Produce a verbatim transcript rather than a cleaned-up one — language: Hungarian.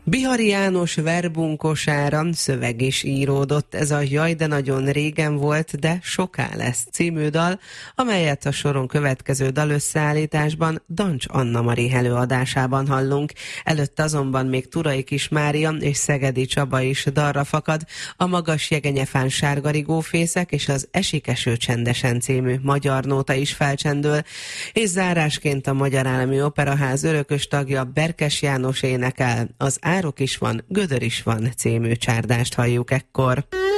Bihari János verbunkosára szöveg is íródott. Ez a Jaj, de nagyon régen volt, de soká lesz című dal, amelyet a soron következő dalösszeállításban Dancs Anna-Mari előadásában hallunk. Előtte azonban még Turai Kis Mária és Szegedi Csaba is dalra fakad, a Magas Jegenyefán sárgarigófészek és az Esik eső csendesen című magyar nóta is felcsendül, és zárásként a Magyar Állami Operaház örökös tagja Berkes János énekel, az Árok is van, gödör is van című csárdást halljuk ekkor.